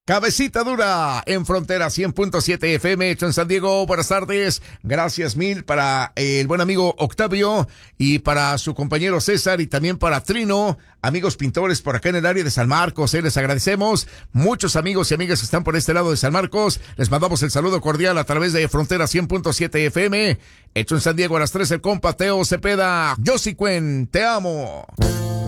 Cabecita Dura en Frontera 100.7 FM, hecho en San Diego. Buenas tardes, gracias mil para el buen amigo Octavio y para su compañero César y también para Trino, amigos pintores por acá en el área de San Marcos. Les agradecemos, muchos amigos y amigas que están por este lado de San Marcos. Les mandamos el saludo cordial a través de Frontera 100.7 FM, hecho en San Diego. A las 3 el compa Teo Cepeda. Yo sí Cuen, te amo.